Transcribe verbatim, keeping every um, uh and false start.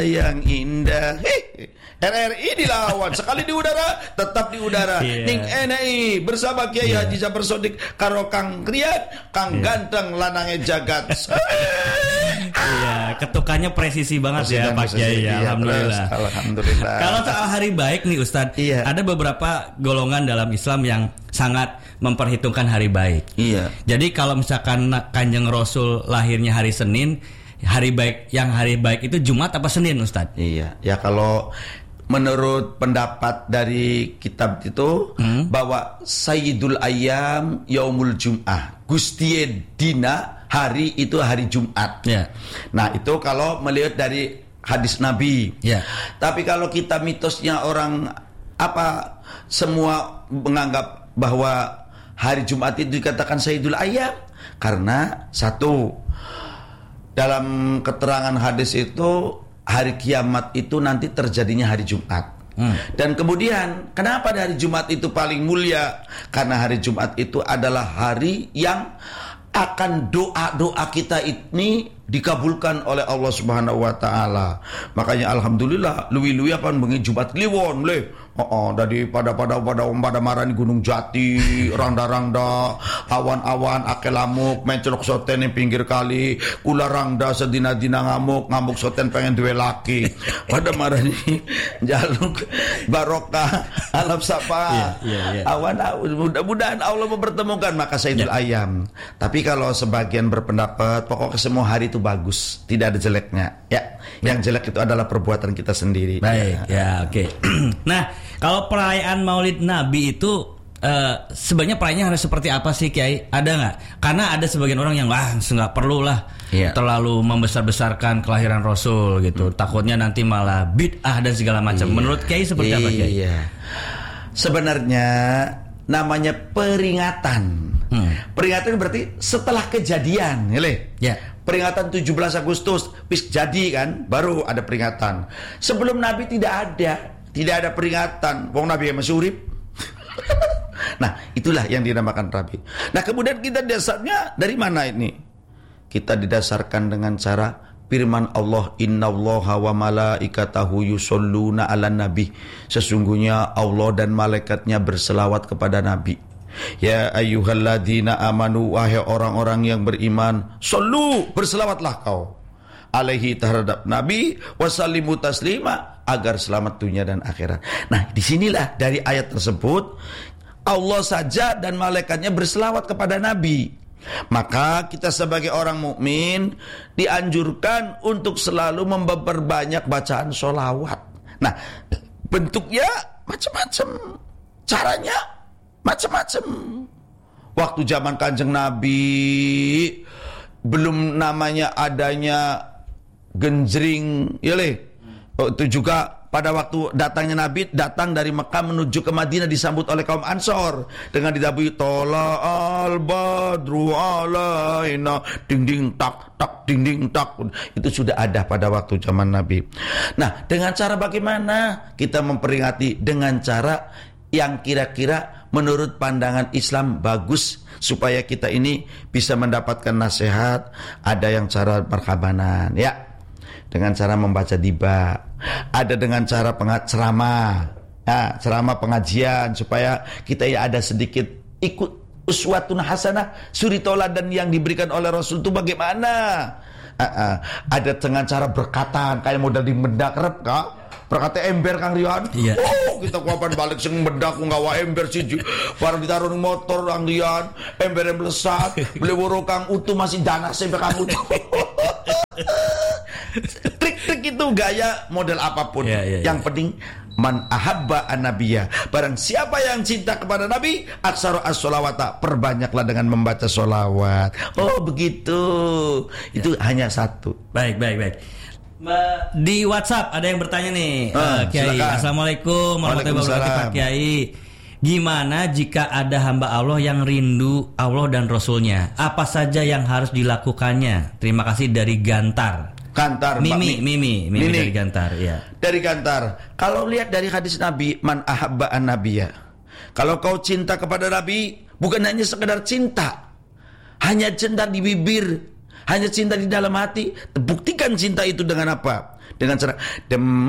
yang indah. Hei, R R I dilawan sekali di udara, tetap di udara. Yeah. Ning N I bersama Kiai yeah. Haji Jafar Shodiq karo Kang Kriat, Kang yeah. ganteng lanangnya jagat. Iya, ketukannya presisi banget presisi ya Pak Kiai ya. Alhamdulillah. Terus, alhamdulillah. Kalau soal hari baik nih Ustadz, yeah. ada beberapa golongan dalam Islam yang sangat memperhitungkan hari baik. Iya. Jadi kalau misalkan Kanjeng Rasul lahirnya hari Senin, hari baik yang hari baik itu Jumat apa Senin Ustadz? Iya. Ya kalau menurut pendapat dari kitab itu hmm? bahwa Sayyidul Ayyam Yaumul Jum'ah, Gusti Dina hari itu hari Jumat. Yeah. Nah itu kalau melihat dari hadis Nabi. Yeah. Tapi kalau kita mitosnya orang apa semua menganggap bahwa hari Jumat itu dikatakan Sayyidul Ayyam karena satu, dalam keterangan hadis itu hari kiamat itu nanti terjadinya hari Jumat. Hmm. Dan kemudian kenapa hari Jumat itu paling mulia? Karena hari Jumat itu adalah hari yang akan doa-doa kita ini dikabulkan oleh Allah Subhanahu wa taala. Makanya alhamdulillah luwi-luwi apa bengi Jumat kliwon le. Oh, oh dari pada pada pada pada marani Gunung Jati, rangda-rangda, awan-awan ake lamuk, mencelok soten di pinggir kali, kula rangda sedina-dina ngamuk, ngamuk soten pengen duwe laki. Pada marani jaluk barokah alam sapa. Yeah, yeah, yeah. Awan mudah-mudahan Allah mempertemukan maka Sayyidul yeah. Ayyam. Tapi kalau sebagian berpendapat pokoknya semua hari itu bagus, tidak ada jeleknya. Ya, yang jelek itu adalah perbuatan kita sendiri. Baik, ya, ya oke. Okay. Nah, kalau perayaan Maulid Nabi itu uh, sebenarnya perayaannya harus seperti apa sih, Kiai? Ada nggak? Karena ada sebagian orang yang wah, nggak perlu lah ya. Terlalu membesar-besarkan kelahiran Rasul gitu. Hmm. Takutnya nanti malah bid'ah dan segala macam. Iya. Menurut Kiai seperti iya. apa, Kiai? Sebenarnya namanya peringatan. Hmm. Peringatan berarti setelah kejadian, ya. Peringatan tujuh belas Agustus bis jadi kan, baru ada peringatan. Sebelum Nabi tidak ada, tidak ada peringatan. Wong Nabi yang masih urip. Nah, itulah yang dinamakan Rabi. Nah, kemudian kita dasarnya dari mana ini? Kita didasarkan dengan cara firman Allah, innallaha wa malaikatahu yusholluna 'alan nabi. Sesungguhnya Allah dan malaikatnya berselawat kepada Nabi. Ya ayyuhalladzina amanu, wahai orang-orang yang beriman, sallu, berselawatlah kau alaihi terhadap Nabi, wasallimu taslima, agar selamat dunia dan akhirat. Nah, disinilah dari ayat tersebut Allah saja dan malaikatnya berselawat kepada Nabi. Maka kita sebagai orang mukmin dianjurkan untuk selalu memperbanyak bacaan sholawat. Nah, bentuknya macam-macam, caranya macam-macam. Waktu zaman Kanjeng Nabi belum namanya adanya genjring, ya le. Itu juga pada waktu datangnya Nabi, datang dari Mekah menuju ke Madinah disambut oleh kaum Ansor dengan didabui tola al badru alaina ding ding tak tak ding ding tak. Itu sudah ada pada waktu zaman Nabi. Nah, dengan cara bagaimana kita memperingati? Dengan cara yang kira-kira menurut pandangan Islam bagus supaya kita ini bisa mendapatkan nasihat. Ada yang cara perkabanan, ya, dengan cara membaca diba, ada dengan cara ceramah, ya, ceramah pengajian supaya kita ya ada sedikit ikut uswatun hasanah, suri toladan yang diberikan oleh Rasul itu bagaimana. Uh, uh, ada dengan cara berkatan kayak modal di mendak rep kak. Berkata ember Kang Rian, iya. Oh kita kuapan balik sing mendak nggawa ember siji, barang ditaruh motor Kang Rian, ember yang melesat, beli woro Kang Utu masih danas sampai Kang Utu. Trik-trik itu gaya model apapun, yeah, yeah, yang yeah. penting man ahabba an-nabiyya, barang siapa yang cinta kepada Nabi, aksaru as-sholawata, perbanyaklah dengan membaca sholawat. Oh begitu, itu yeah. hanya satu. Baik, baik, baik. Di WhatsApp ada yang bertanya nih, uh, Kiai. Silakan. Assalamualaikum warahmatullahi wabarakatuh, Pak Kiai. Gimana jika ada hamba Allah yang rindu Allah dan Rasulnya? Apa saja yang harus dilakukannya? Terima kasih dari Gantar. Gantar, Mimi, Mimi, Mimi, Mimi, Mimi dari Gantar, ya. Dari Gantar. Kalau lihat dari hadis Nabi, man ahabba an-nabiyya. Kalau kau cinta kepada Nabi, bukan hanya sekedar cinta, hanya cinta di bibir, hanya cinta di dalam hati. Buktikan cinta itu dengan apa? dengan cara dem